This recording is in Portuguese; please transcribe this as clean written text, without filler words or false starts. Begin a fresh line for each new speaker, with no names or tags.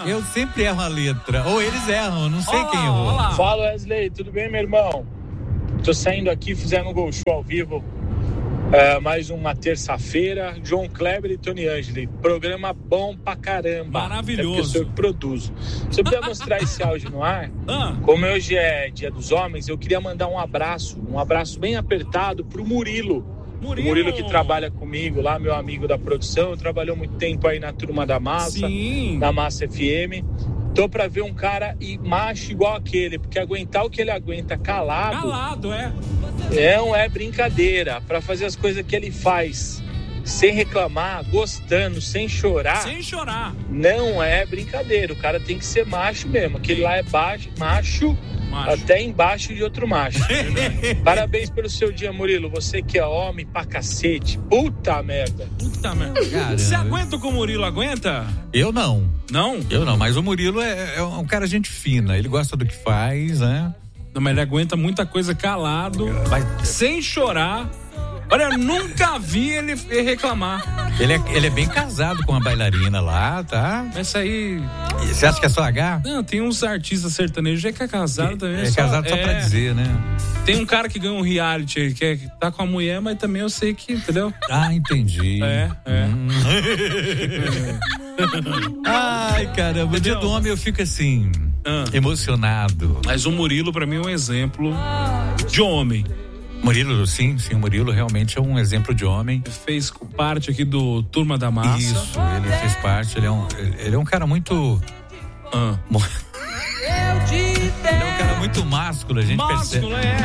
Eu sempre erro a letra. Ou eles erram, eu não sei quem errou.
Fala, Wesley, tudo bem, meu irmão? Tô saindo aqui, fizendo um Gol Show ao vivo. Mais uma terça-feira, João Kleber e Tony Angeli. Programa bom pra caramba.
Maravilhoso.
É porque sou eu que produzo. Se eu puder mostrar esse áudio no ar, como hoje é Dia dos Homens, eu queria mandar um abraço bem apertado pro Murilo. O Murilo que trabalha comigo lá, meu amigo da produção, trabalhou muito tempo aí na Turma da Massa, na Massa FM. Tô pra ver um cara macho igual aquele, porque aguentar o que ele aguenta calado não é brincadeira. Pra fazer as coisas que ele faz sem reclamar, gostando, sem chorar, não é brincadeira. O cara tem que ser macho mesmo. Aquele lá é macho até embaixo de outro macho. Parabéns pelo seu dia, Murilo. Você que é homem pra cacete. Puta merda.
Você aguenta o que o Murilo aguenta?
Eu não.
Não?
Eu não, mas o Murilo é um cara gente fina. Ele gosta do que faz, né?
Não, mas ele aguenta muita coisa calado, sem chorar. Olha, eu nunca vi ele reclamar.
Ele é bem casado com uma bailarina lá, tá?
Essa aí...
Você acha que é só H?
Não, tem uns artistas sertanejos que é casado também.
É casado só pra dizer, né?
Tem um cara que ganha um reality, que tá com a mulher, mas também eu sei que, entendeu?
Ah, entendi. Ai, caramba, o dia do homem eu fico assim, emocionado.
Mas o Murilo pra mim é um exemplo de homem.
Murilo, sim, o Murilo realmente é um exemplo de homem.
Fez parte aqui do Turma da Massa.
Isso, ele fez parte, ele é um cara muito... Ele é um cara muito másculo, a gente percebe.